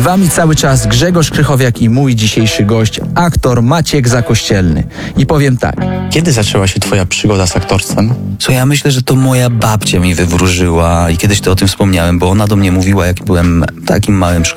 wami cały czas Grzegorz Krychowiak i mój dzisiejszy gość, aktor Maciek Zakościelny. I powiem tak. Kiedy zaczęła się twoja przygoda z aktorstwem? Co ja myślę, że to moja babcia mi wywróżyła i kiedyś to o tym wspomniałem, bo ona do mnie mówiła, jak byłem takim małym